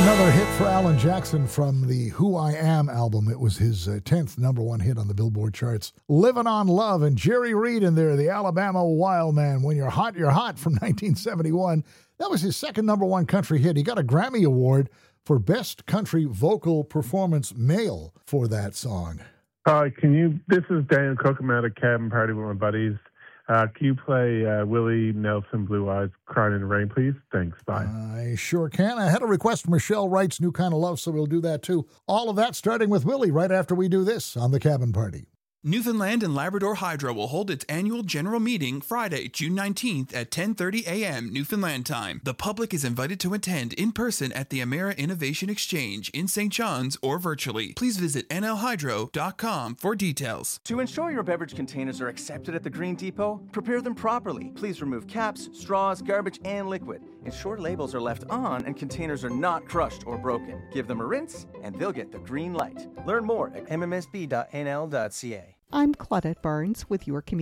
Another hit for Alan Jackson from the Who I Am album. It was his 10th number one hit on the Billboard charts. Living on Love, and Jerry Reed in there, the Alabama Wild Man. When You're Hot, You're Hot from 1971. That was his second number one country hit. He got a Grammy Award for Best Country Vocal Performance Male for that song. This is Daniel Cook. I'm at a cabin party with my buddies. Can you play Willie Nelson, Blue Eyes, Crying in the Rain, please? Thanks, bye. I sure can. I had a request. Michelle Wright's New Kind of Love, so we'll do that too. All of that starting with Willie right after we do this on the Cabin Party. Newfoundland and Labrador Hydro will hold its annual general meeting Friday, June 19th at 10:30 a.m. Newfoundland time. The public is invited to attend in person at the Emera Innovation Exchange in St. John's or virtually. Please visit nlhydro.com for details. To ensure your beverage containers are accepted at the Green Depot, prepare them properly. Please remove caps, straws, garbage, and liquid. Ensure labels are left on and containers are not crushed or broken. Give them a rinse and they'll get the green light. Learn more at mmsb.nl.ca. I'm Claudette Barnes with your community.